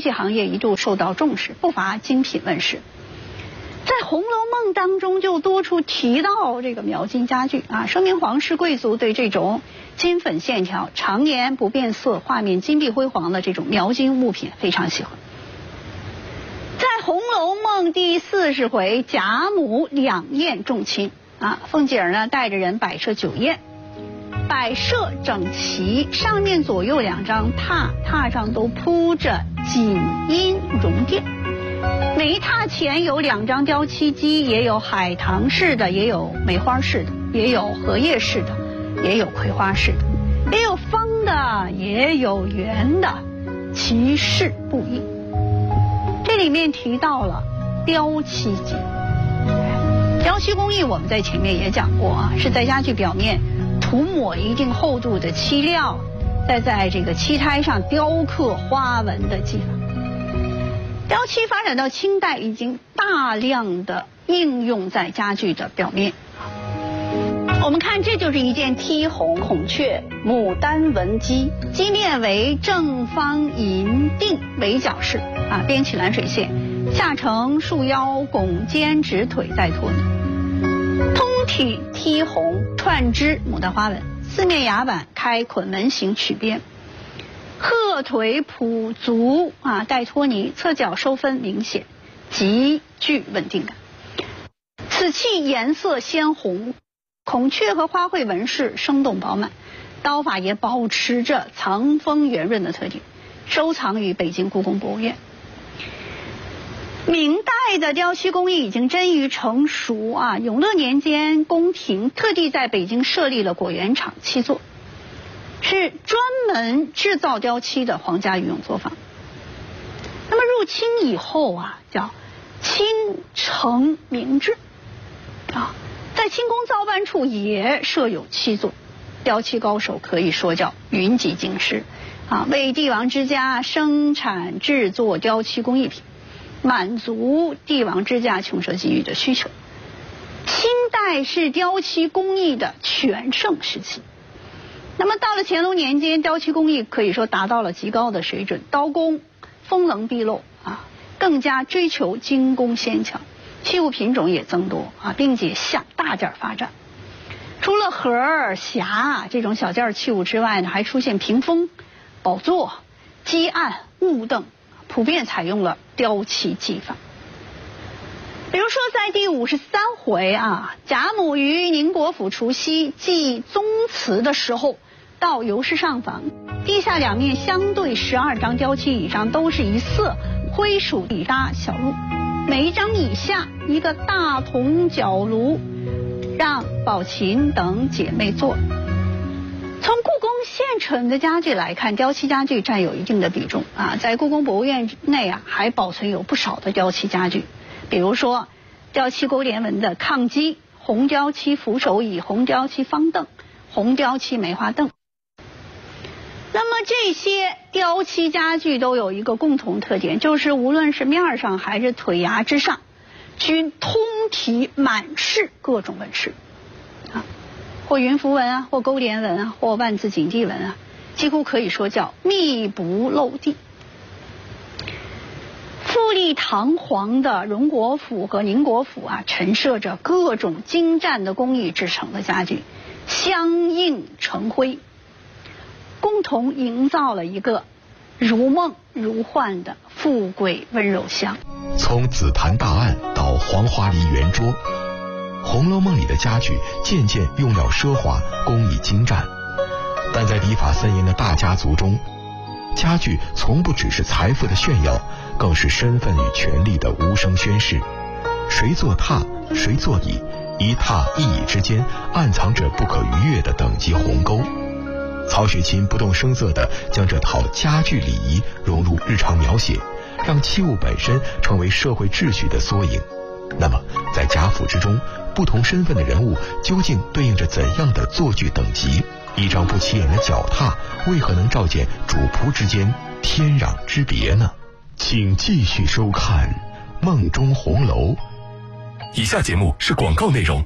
器行业一度受到重视，不乏精品问世。在《红楼梦》当中就多处提到这个描金家具啊，说明皇室贵族对这种金粉线条、常年不变色、画面金碧辉煌的这种描金物品非常喜欢。在《红楼梦》第40回，贾母两宴众亲啊，凤姐呢带着人摆设酒宴，摆设整齐，上面左右2张榻，榻上都铺着锦阴绒垫。每一榻前有2张雕漆机，也有海棠式的，也有梅花式的，也有荷叶式的，也有葵花式的，也有方的，也有圆的，其式不一。这里面提到了雕漆机。雕漆工艺我们在前面也讲过啊，是在家具表面涂抹一定厚度的漆料，再在这个漆胎上雕刻花纹的技法。雕漆发展到清代，已经大量的应用在家具的表面。我们看，这就是一件梯红孔雀牡丹纹机，机面为正方银锭围角式啊，编起蓝水线，下承束腰，拱肩直腿带托尼，通体梯红串枝牡丹花纹，四面牙板开捆纹形曲边，鹤腿蹼足啊，带托尼，侧角收分明显，极具稳定感。此器颜色鲜红，孔雀和花卉纹饰生动饱满，刀法也保持着藏锋圆润的特点，收藏于北京故宫博物院。明代的雕漆工艺已经臻于成熟啊，永乐年间宫廷特地在北京设立了果园厂漆作，是专门制造雕漆的皇家御用作坊。那么入清以后啊，叫清承明制啊，在清宫造办处也设有漆作，雕漆高手可以说叫云集京师啊，为帝王之家生产制作雕漆工艺品，满足帝王之家穷奢极欲的需求。清代是雕漆工艺的全盛时期。那么到了乾隆年间，雕漆工艺可以说达到了极高的水准，刀工锋棱毕露啊，更加追求精工纤巧，器物品种也增多啊，并且向大件发展。除了盒儿、匣这种小件器物之外呢，还出现屏风、宝座、几案、雾凳，普遍采用了雕漆技法。比如说在第53回啊，贾母于宁国府除夕祭宗祠的时候，到游氏上房，地下2面相对12张雕漆椅上都是一色灰鼠底搭小褥，每一张椅下一个大铜角炉，让宝琴等姐妹坐。从故宫现存的家具来看，雕漆家具占有一定的比重啊，在故宫博物院内啊，还保存有不少的雕漆家具，比如说雕漆勾连纹的炕机、红雕漆扶手椅、红雕漆方凳、红雕漆梅花凳。那么这些雕漆家具都有一个共同特点，就是无论是面上还是腿牙之上，均通体满是各种纹饰啊，或云浮纹啊，或勾连纹啊，或万字锦地纹啊，几乎可以说叫密不漏地。富丽堂皇的荣国府和宁国府啊，陈设着各种精湛的工艺制成的家具，相映成辉，共同营造了一个如梦如幻的富贵温柔乡。 从紫檀大案到黄花梨圆桌，《红楼梦》里的家具渐渐用料奢华，工艺精湛，但在礼法森严的大家族中，家具从不只是财富的炫耀，更是身份与权力的无声宣示。谁做榻，谁做椅，一榻一椅之间暗藏着不可逾越的等级鸿沟。曹雪芹不动声色地将这套家具礼仪融入日常描写，让器物本身成为社会秩序的缩影。那么在贾府之中，不同身份的人物究竟对应着怎样的坐具等级？一张不起眼的脚踏为何能照见主仆之间天壤之别呢？请继续收看《梦中红楼》。以下节目是广告内容。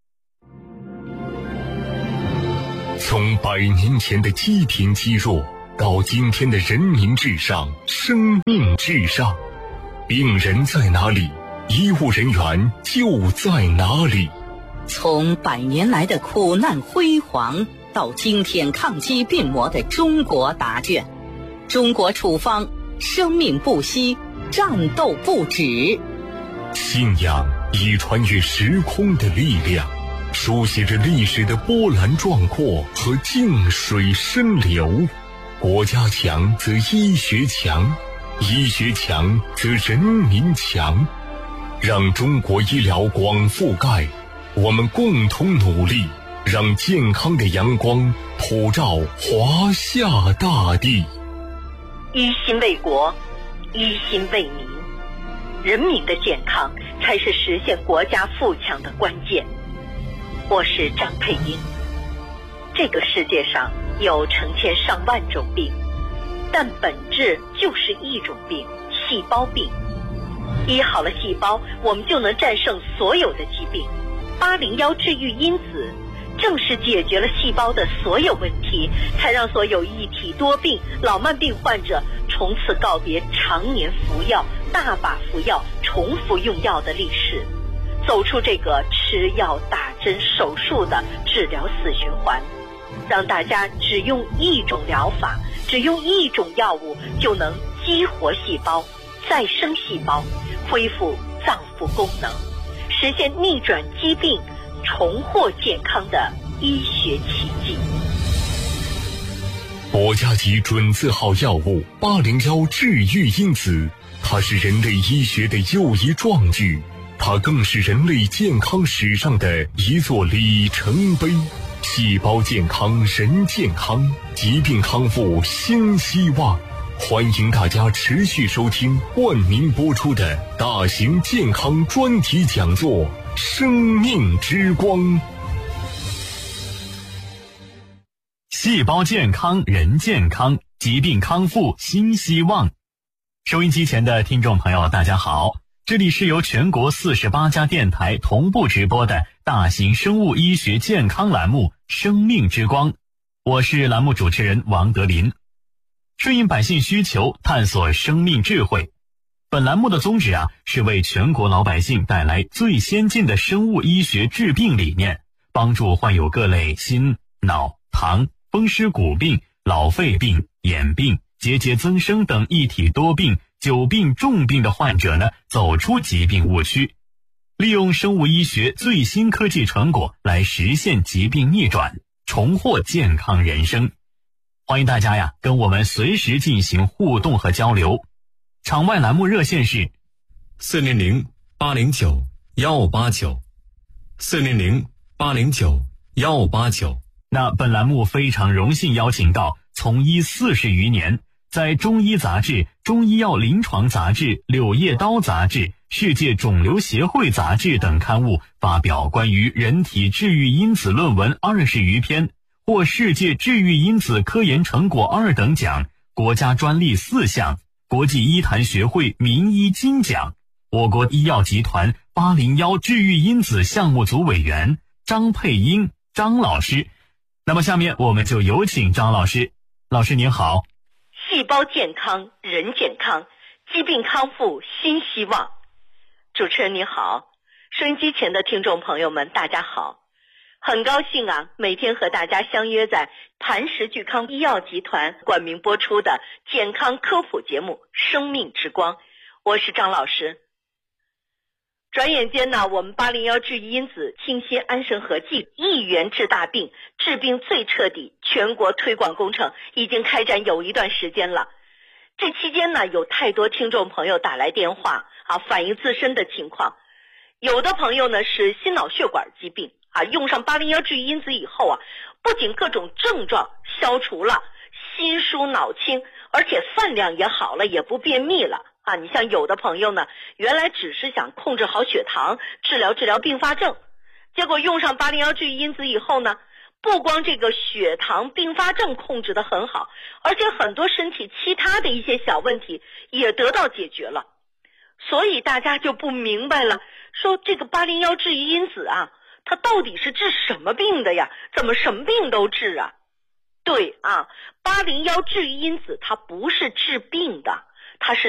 从100年前的积贫积弱到今天的人民至上、生命至上。病人在哪里，医务人员就在哪里。 从100年来的苦难辉煌，到今天抗击病魔的中国答卷，中国处方，生命不息，战斗不止。 信仰以穿越时空的力量，书写着历史的波澜壮阔和静水深流。国家强则医学强，医学强则人民强。让中国医疗广覆盖，我们共同努力，让健康的阳光普照华夏大地。 一心为国，一心为民，人民的健康才是实现国家富强的关键。我是张佩英。这个世界上有成千上万种病，但本质就是一种病——细胞病。医好了细胞，我们就能战胜所有的疾病。801治愈因子正是解决了细胞的所有问题，才让所有一体多病、老慢病患者从此告别常年服药、大把服药、重复用药的历史，走出这个吃药、打针、手术的治疗死循环，让大家只用一种疗法，只用一种药物就能激活细胞、再生细胞，恢复脏腑功能，实现逆转疾病、重获健康的医学奇迹。 国家级准字号药物801治愈因子，它是人类医学的又一壮举，它更是人类健康史上的一座里程碑。细胞健康人健康，疾病康复新希望。欢迎大家持续收听冠名播出的大型健康专题讲座《生命之光》。 细胞健康人健康，疾病康复新希望。收音机前的听众朋友大家好，这里是由全国48家电台同步直播的大型生物医学健康栏目《生命之光》，我是栏目主持人王德林。顺应百姓需求，探索生命智慧。本栏目的宗旨是为全国老百姓带来最先进的生物医学治病理念，帮助患有各类心、脑、糖、风湿骨病、老肺病、眼病、结节增生等一体多病、久病重病的患者走出疾病误区，利用生物医学最新科技成果来实现疾病逆转，重获健康人生。欢迎大家跟我们随时进行互动和交流。场外栏目热线是 400-809-1589 400-809-1589。 那本栏目非常荣幸邀请到从医40余年，在中医杂志、中医药临床杂志、柳叶刀杂志、世界肿瘤协会杂志等刊物发表关于人体治愈因子论文20余篇，获世界治愈因子科研成果2等奖，国家专利4项，国际医坛学会名医金奖，我国医药集团801治愈因子项目组委员张佩英张老师。那么下面我们就有请张老师。老师您好。 细胞健康人健康，疾病康复新希望。主持人您好，收音机前的听众朋友们大家好，很高兴每天和大家相约在磐石聚康医药集团冠名播出的健康科普节目《生命之光》，我是张老师。转眼间我们801治愈因子清新安神合剂1元治大病，治病最彻底，全国推广工程已经开展有一段时间了。这期间有太多听众朋友打来电话反映自身的情况。有的朋友是心脑血管疾病用上801治愈因子以后不仅各种症状消除了，心舒脑清，而且饭量也好了，也不便秘了你像有的朋友原来只是想控制好血糖，治疗并发症，结果用上801治愈因子以后不光这个血糖并发症控制得很好，而且很多身体其他的一些小问题也得到解决了。所以大家就不明白了，说这个801治愈因子它到底是治什么病的呀？怎么什么病都治对啊，801治愈因子它不是治病的，它是